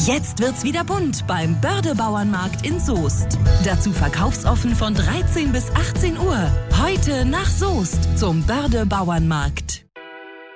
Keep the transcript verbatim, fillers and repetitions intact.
Jetzt wird's wieder bunt beim Börde-Bauernmarkt in Soest. Dazu verkaufsoffen von dreizehn bis achtzehn Uhr. Heute nach Soest zum Börde-Bauernmarkt.